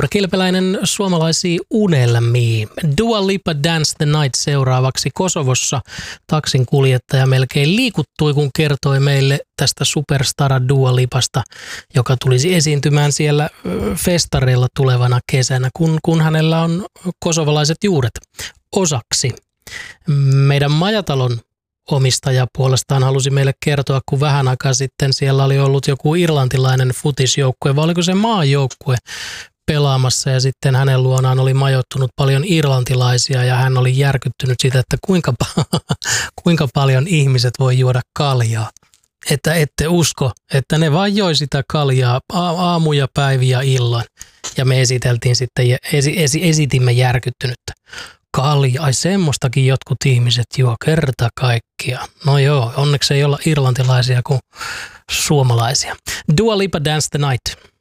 Laura Kilpeläinen, suomalaisia unelmia. Dua Lipa Dance the Night seuraavaksi. Kosovossa taksin kuljettaja melkein liikuttui, kun kertoi meille tästä superstara Dua Lipasta, joka tulisi esiintymään siellä festareilla tulevana kesänä, kun hänellä on kosovalaiset juuret osaksi. Meidän majatalon omistaja puolestaan halusi meille kertoa, kun vähän aikaa sitten siellä oli ollut joku irlantilainen futisjoukkue, vai oliko se maajoukkue pelaamassa, ja sitten hänen luonaan oli majoittunut paljon irlantilaisia, ja hän oli järkyttynyt siitä, että kuinka paljon ihmiset voi juoda kaljaa. Että ette usko, että ne vain joi sitä kaljaa aamuja, päiviä, illoin. Ja me esitimme järkyttynyttä. Kalja, ai semmoistakin jotkut ihmiset juo kerta kaikkiaan. No joo, onneksi ei olla irlantilaisia kuin suomalaisia. Dua Lipa Dance the Night.